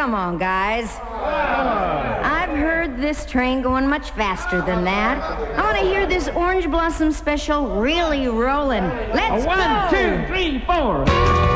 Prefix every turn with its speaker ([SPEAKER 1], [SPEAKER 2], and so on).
[SPEAKER 1] come on, guys. I've heard this train going much faster than that. I want to hear this Orange Blossom special really rolling. Let's go!
[SPEAKER 2] 1, 2, 3, 4.